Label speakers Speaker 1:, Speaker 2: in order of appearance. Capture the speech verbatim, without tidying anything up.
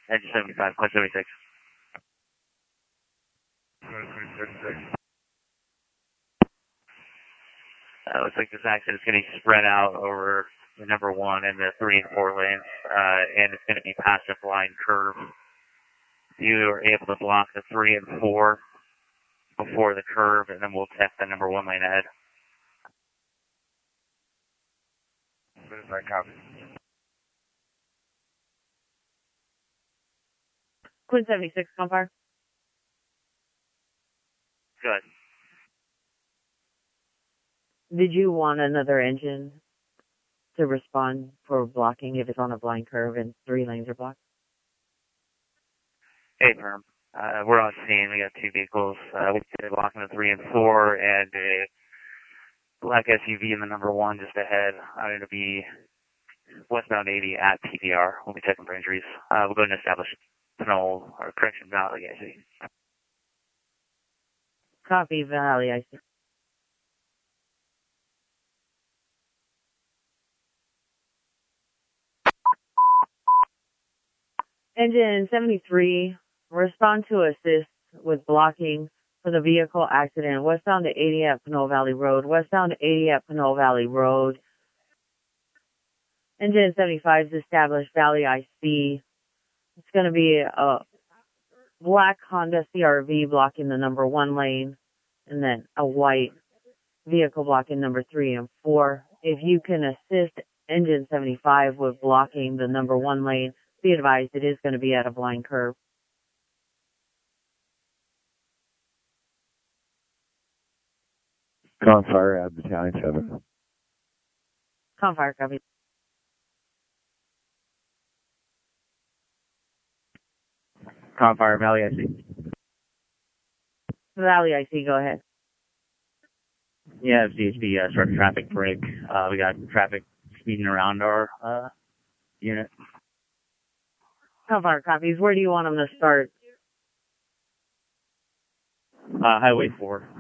Speaker 1: Engine seventy-five, Quad seventy-six. Uh, looks like this accident is getting spread out over the number one and the three and four lanes, uh, and it's going to be past a blind curve. You are able to block the three and four before the curve, and then we'll test the number one lane ahead. What is that copy?
Speaker 2: Quinn seventy-six, Compire.
Speaker 1: Good.
Speaker 2: Did you want another engine to respond for blocking if it's on a blind curve and three lanes are blocked?
Speaker 1: Hey, firm. Uh, we're on scene. We got two vehicles. Uh, we did blocking the three and four, and a black S U V in the number one just ahead. I'm going to be westbound eighty at P D R. We'll be checking for injuries. Uh, we'll go and establish Pinole, or correction, Valley, I see.
Speaker 2: Copy, Valley, I see. Engine seventy-three, respond to assist with blocking for the vehicle accident. Westbound to eighty at Pinole Valley Road. Westbound to eighty at Pinole Valley Road. Engine seventy-five is established Valley I C. It's going to be a black Honda C R V blocking the number one lane, and then a white vehicle blocking number three and four. If you can assist engine seventy-five with blocking the number one lane, be advised it is going to be at a blind curve.
Speaker 3: Confire at Battalion seven.
Speaker 2: Confire, copy.
Speaker 1: Confire, Valley, I see.
Speaker 2: Valley, I see. Go ahead.
Speaker 1: Yeah, it's D H B, uh, start traffic break. Uh, we got traffic speeding around our, uh, unit.
Speaker 2: Confire copies. Where do you want them to start?
Speaker 1: Uh, Highway four.